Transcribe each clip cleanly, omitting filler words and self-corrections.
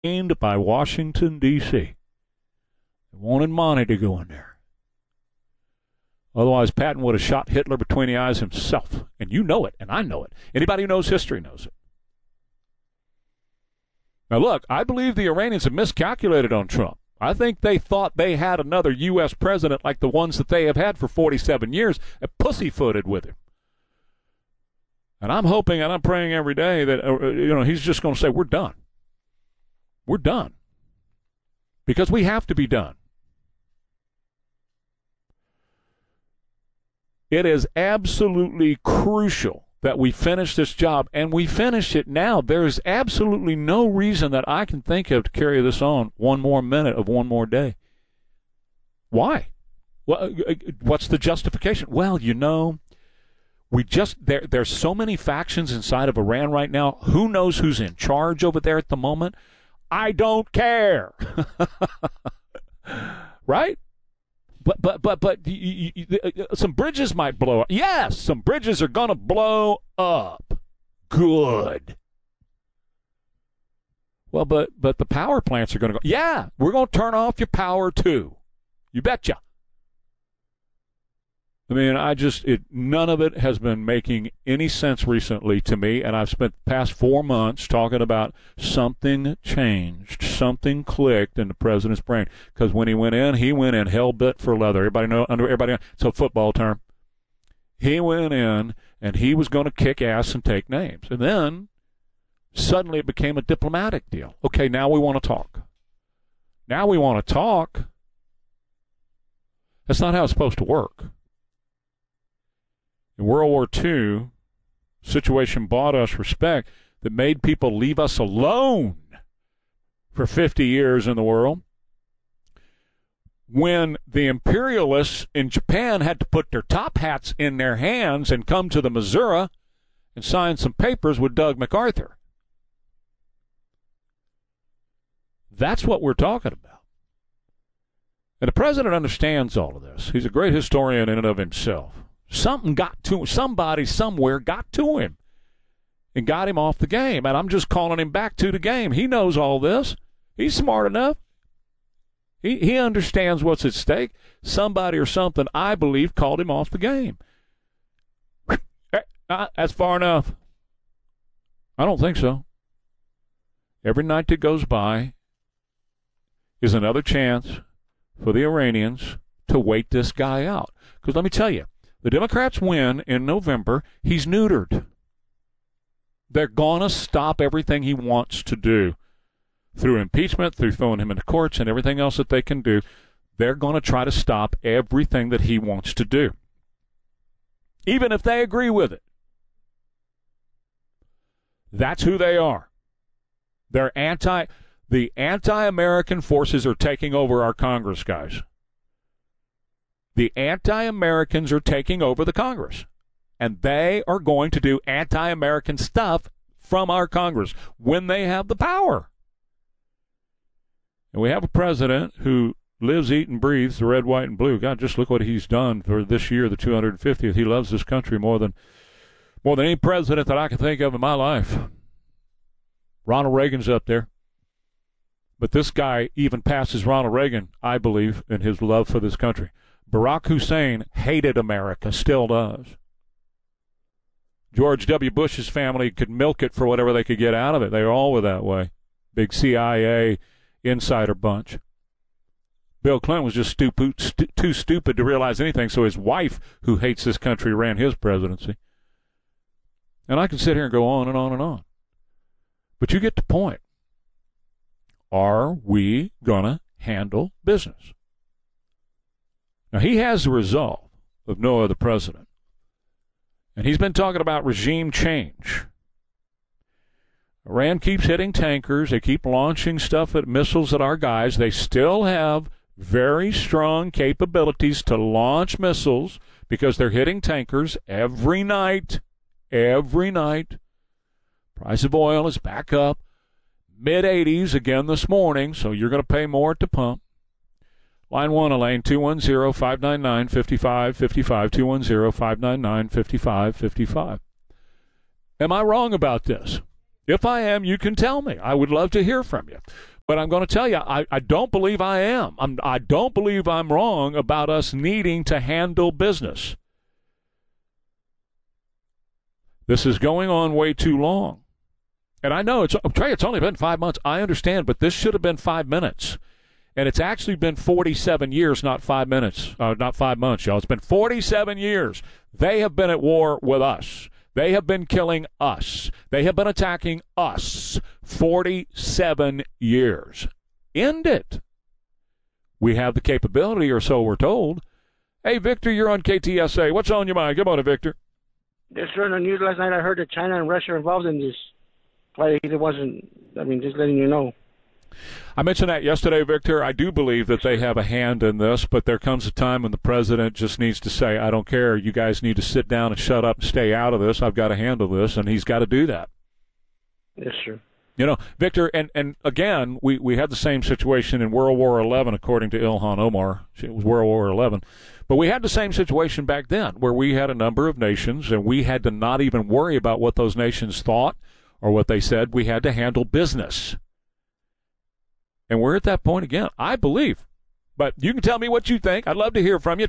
trained by Washington, D.C. They wanted money to go in there. Otherwise, Patton would have shot Hitler between the eyes himself. And you know it, and I know it. Anybody who knows history knows it. Now, look, I believe the Iranians have miscalculated on Trump. I think they thought they had another U.S. president like the ones that they have had for 47 years and pussyfooted with him. And I'm hoping and I'm praying every day that, he's just going to say, we're done. We're done. Because we have to be done. It is absolutely crucial that we finish this job, and we finish it now. There is absolutely no reason that I can think of to carry this on one more minute of one more day. Why? Well, what's the justification? Well, there's so many factions inside of Iran right now. Who knows who's in charge over there at the moment? I don't care. Right? But some bridges might blow up. Yes, some bridges are going to blow up. Good. Well, but the power plants are going to go, yeah, we're going to turn off your power too. You betcha. I mean, none of it has been making any sense recently to me, and I've spent the past 4 months talking about something changed, something clicked in the president's brain. Because when he went in hell-bent for leather. Everybody, it's a football term. He went in, and he was going to kick ass and take names. And then, suddenly it became a diplomatic deal. Okay, now we want to talk. That's not how it's supposed to work. In World War II, situation bought us respect that made people leave us alone for 50 years in the world. When the imperialists in Japan had to put their top hats in their hands and come to the Missouri and sign some papers with Doug MacArthur. That's what we're talking about. And the president understands all of this. He's a great historian in and of himself. Something got to him. Somebody somewhere got to him and got him off the game. And I'm just calling him back to the game. He knows all this. He's smart enough. He understands what's at stake. Somebody or something, I believe, called him off the game. That's far enough. I don't think so. Every night that goes by is another chance for the Iranians to wait this guy out. Because let me tell you, the Democrats win in November, he's neutered. They're going to stop everything he wants to do. Through impeachment, through throwing him into courts and everything else that they can do, they're going to try to stop everything that he wants to do. Even if they agree with it. That's who they are. The anti-American forces are taking over our Congress, guys. The anti-Americans are taking over the Congress. And they are going to do anti-American stuff from our Congress when they have the power. And we have a president who lives, eats, and breathes the red, white, and blue. God, just look what he's done for this year, the 250th. He loves this country more than any president that I can think of in my life. Ronald Reagan's up there. But this guy even passes Ronald Reagan, I believe, in his love for this country. Barack Hussein hated America, still does. George W. Bush's family could milk it for whatever they could get out of it. They all were that way. Big CIA insider bunch. Bill Clinton was just too stupid to realize anything, so his wife, who hates this country, ran his presidency. And I can sit here and go on and on and on. But you get the point. Are we going to handle business? Now, he has the resolve of no other president. And he's been talking about regime change. Iran keeps hitting tankers. They keep launching missiles at our guys. They still have very strong capabilities to launch missiles because they're hitting tankers every night. Every night. Price of oil is back up. Mid-80s again this morning, so you're going to pay more at the pump. Line 1, Elaine, 210-599-5555, 210-599-5555. Am I wrong about this? If I am, you can tell me. I would love to hear from you. But I'm going to tell you, I don't believe I am. I don't believe I'm wrong about us needing to handle business. This is going on way too long. And I know, Trey, it's only been 5 months. I understand, but this should have been 5 minutes. And it's actually been 47 years, not 5 minutes, not 5 months, y'all. It's been 47 years. They have been at war with us. They have been killing us. They have been attacking us. 47 years. End it. We have the capability, or so we're told. Hey, Victor, you're on KTSA. What's on your mind? Good morning, Victor. Yes, sir. On the news last night, I heard that China and Russia are involved in this. Why it wasn't, just letting you know. I mentioned that yesterday, Victor. I do believe that they have a hand in this, but there comes a time when the president just needs to say, I don't care. You guys need to sit down and shut up and stay out of this. I've got to handle this, and he's got to do that. Yes, sir. You know, Victor, and again, we had the same situation in World War XI, according to Ilhan Omar. It was World War XI. But we had the same situation back then, where we had a number of nations, and we had to not even worry about what those nations thought or what they said. We had to handle business. And we're at that point again, I believe. But you can tell me what you think. I'd love to hear from you.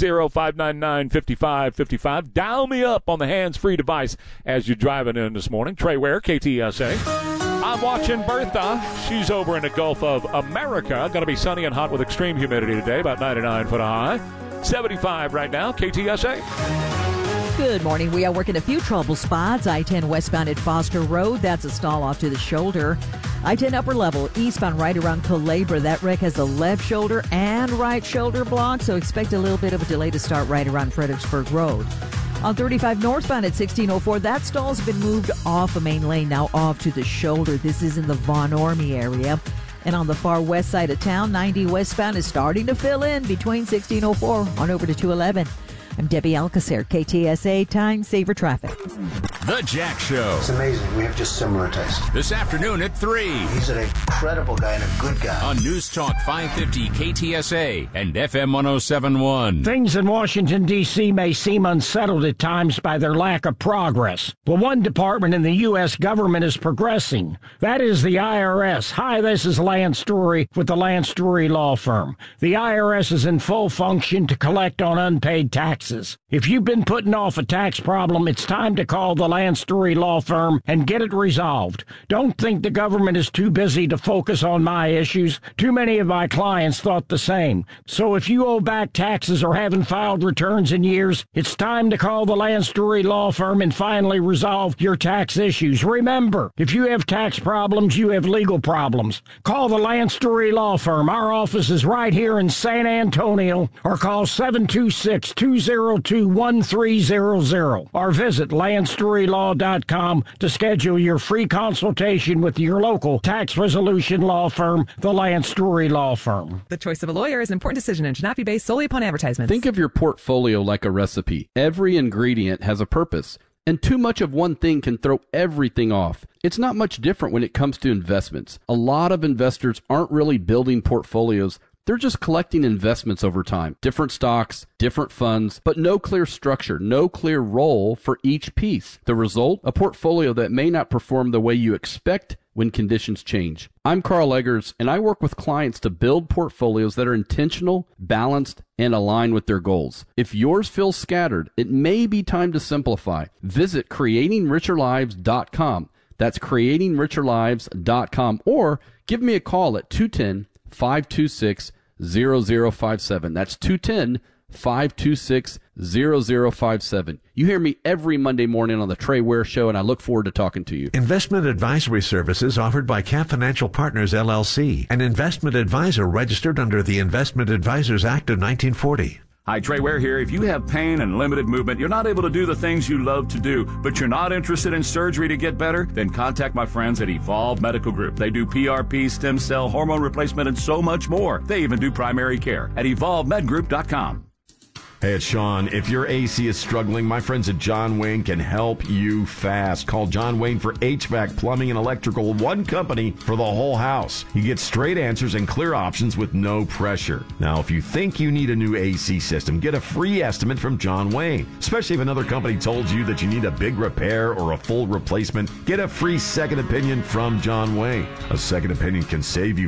210-599-5555. Dial me up on the hands-free device as you're driving in this morning. Trey Ware, KTSA. I'm watching Bertha. She's over in the Gulf of America. Going to be sunny and hot with extreme humidity today, about 99 foot high. 75 right now, KTSA. Good morning. We are working a few trouble spots. I-10 westbound at Foster Road. That's a stall off to the shoulder. I-10 upper level eastbound right around Culebra. That wreck has the left shoulder and right shoulder blocked, so expect a little bit of a delay to start right around Fredericksburg Road. On 35 northbound at 1604, that stall's been moved off a main lane, now off to the shoulder. This is in the Von Ormy area. And on the far west side of town, 90 westbound is starting to fill in between 1604 on over to 211. I'm Debbie Alcacer, KTSA Time Saver Traffic. The Jack Show. It's amazing. We have just similar tastes. This afternoon at 3. He's an incredible guy and a good guy. On News Talk 550 KTSA and FM 107.1. Things in Washington, D.C. may seem unsettled at times by their lack of progress. Well, one department in the U.S. government is progressing. That is the IRS. Hi, this is Lance Story with the Lance Story Law Firm. The IRS is in full function to collect on unpaid taxes. If you've been putting off a tax problem, it's time to call the Lance Story Law Firm and get it resolved. Don't think the government is too busy to focus on my issues. Too many of my clients thought the same. So if you owe back taxes or haven't filed returns in years, it's time to call the Lance Story Law Firm and finally resolve your tax issues. Remember, if you have tax problems, you have legal problems. Call the Lance Story Law Firm. Our office is right here in San Antonio, or call 726-202-1300 or visit LanceStoryLaw.com to schedule your free consultation with your local tax resolution law firm, the Lance Story Law Firm. The choice of a lawyer is an important decision and should not be based solely upon advertisements. Think of your portfolio like a recipe. Every ingredient has a purpose, and too much of one thing can throw everything off. It's not much different when it comes to investments. A lot of investors aren't really building portfolios. They're just collecting investments over time, different stocks, different funds, but no clear structure, no clear role for each piece. The result, a portfolio that may not perform the way you expect when conditions change. I'm Carl Eggers, and I work with clients to build portfolios that are intentional, balanced, and aligned with their goals. If yours feels scattered, it may be time to simplify. Visit creatingricherlives.com. That's creatingricherlives.com, or give me a call at 210-526-0057. That's 210-526-0057. You hear me every Monday morning on the Trey Ware Show, and I look forward to talking to you. Investment advisory services offered by Camp Financial Partners, LLC, an investment advisor registered under the Investment Advisors Act of 1940. Hi, Trey Ware here. If you have pain and limited movement, you're not able to do the things you love to do, but you're not interested in surgery to get better, then contact my friends at Evolve Medical Group. They do PRP, stem cell, hormone replacement, and so much more. They even do primary care at evolvemedgroup.com. Hey, it's Sean. If your AC is struggling, my friends at John Wayne can help you fast. Call John Wayne for HVAC, plumbing, and electrical. One company for the whole house. You get straight answers and clear options with no pressure. Now, if you think you need a new AC system, get a free estimate from John Wayne. Especially if another company told you that you need a big repair or a full replacement, get a free second opinion from John Wayne. A second opinion can save you